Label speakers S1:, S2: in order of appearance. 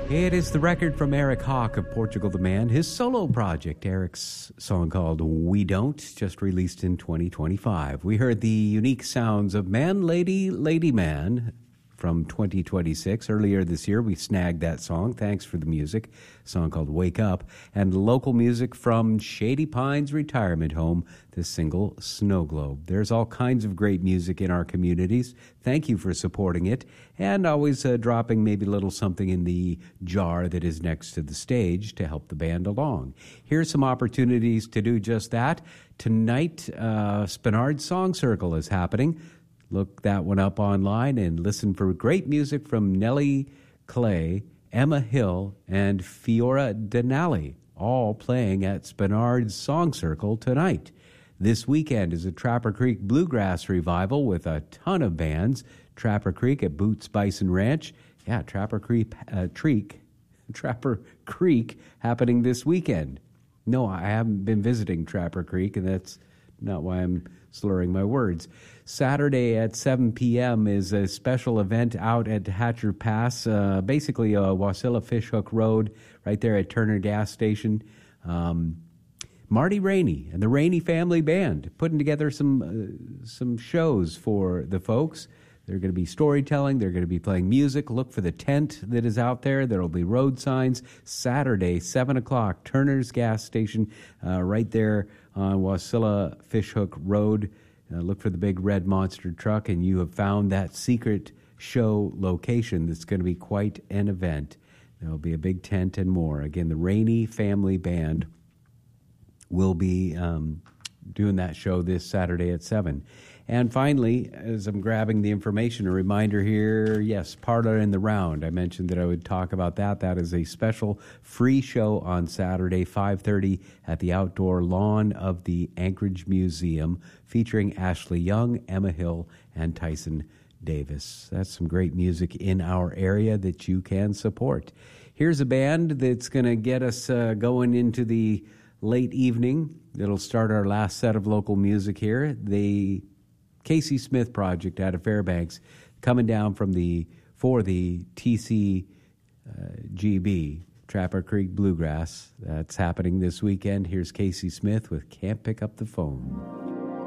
S1: It is the record from Eric Hawk of Portugal the Man, his solo project. Eric's song called We Don't, just released in 2025. We heard the unique sounds of Man, Lady, Lady Man from 2026. Earlier this year, we snagged that song. Thanks for the music. A song called Wake Up. And local music from Shady Pines Retirement Home, the single Snow Globe. There's all kinds of great music in our communities. Thank you for supporting it. And always dropping maybe a little something in the jar that is next to the stage to help the band along. Here's some opportunities to do just that. Tonight, Spenard Song Circle is happening. Look that one up online and listen for great music from Nellie Clay, Emma Hill, and Fiora Denali, all playing at Spenard's Song Circle tonight. This weekend is a Trapper Creek Bluegrass Revival with a ton of bands. Trapper Creek at Boots Bison Ranch. Yeah, Trapper Creek happening this weekend. No, I haven't been visiting Trapper Creek, and that's not why I'm slurring my words. Saturday at 7 p.m. is a special event out at Hatcher Pass, basically Wasilla Fishhook Road, right there at Turner Gas Station. Marty Rainey and the Rainey Family Band putting together some shows for the folks. They're going to be storytelling. They're going to be playing music. Look for the tent that is out there. There will be road signs. Saturday, 7 o'clock, Turner's Gas Station, right there on Wasilla Fishhook Road. Look for the big red monster truck, and you have found that secret show location that's going to be quite an event. There will be a big tent and more. Again, the Rainey Family Band will be doing that show this Saturday at 7. And finally, as I'm grabbing the information, a reminder here, yes, Parlor in the Round. I mentioned that I would talk about that. That is a special free show on Saturday, 5:30 at the outdoor lawn of the Anchorage Museum, featuring Ashley Young, Emma Hill, and Tyson Davis. That's some great music in our area that you can support. Here's a band that's going to get us going into the late evening. It'll start our last set of local music here. The Casey Smith Project out of Fairbanks, coming down for the TCGB, Trapper Creek Bluegrass. That's happening this weekend. Here's Casey Smith with Can't Pick Up the Phone.